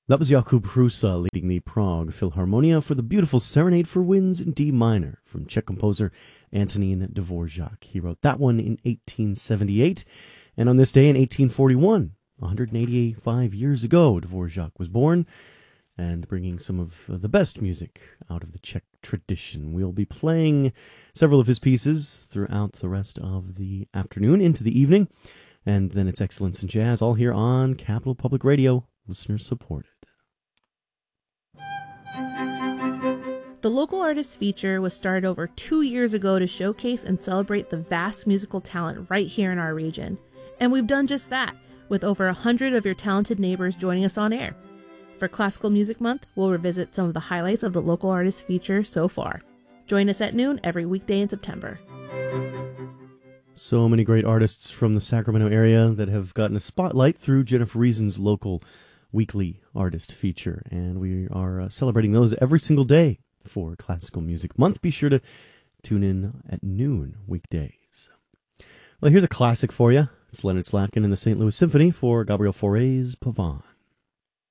That was Jakub Hrusa leading the Prague Philharmonia for the beautiful Serenade for Winds in D minor from Czech composer Antonín Dvořák. He wrote that one in 1878, and on this day in 1841, 185 years ago, Dvořák was born, and bringing some of the best music out of the Czech tradition. We'll be playing several of his pieces throughout the rest of the afternoon into the evening, and then it's Excellence in Jazz, all here on Capital Public Radio, listener supported. The Local Artists Feature was started over 2 years ago to showcase and celebrate the vast musical talent right here in our region. And we've done just that, with over 100 of your talented neighbors joining us on air. For Classical Music Month, we'll revisit some of the highlights of the Local Artists Feature so far. Join us at noon every weekday in September. So many great artists from the Sacramento area that have gotten a spotlight through Jennifer Reason's local weekly artist feature, and we are celebrating those every single day for Classical Music Month. Be sure to tune in at noon weekdays. Well, here's a classic for you. It's Leonard Slatkin and the St. Louis Symphony for Gabriel Fauré's Pavane.